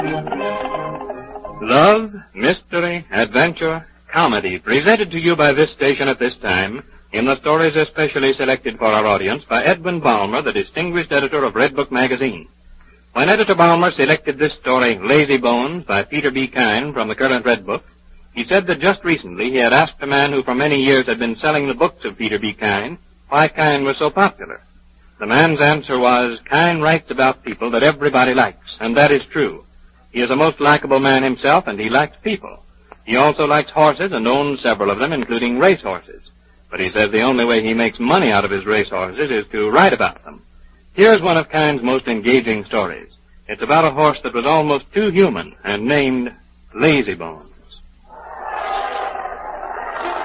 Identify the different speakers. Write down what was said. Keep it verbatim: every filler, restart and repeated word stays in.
Speaker 1: Love, mystery, adventure, comedy, presented to you by this station at this time in the stories especially selected for our audience by Edwin Balmer, the distinguished editor of Red Book magazine. When Editor Balmer selected this story, Lazy Bones, by Peter B. Kyne from the current Red Book, he said that just recently he had asked a man who for many years had been selling the books of Peter B. Kyne why Kyne was so popular. The man's answer was, Kyne writes about people that everybody likes, and that is true. He is a most likable man himself, and he likes people. He also likes horses and owns several of them, including race horses. But he says the only way he makes money out of his race horses is to write about them. Here's one of Kyne's most engaging stories. It's about a horse that was almost too human and named Lazy Bones.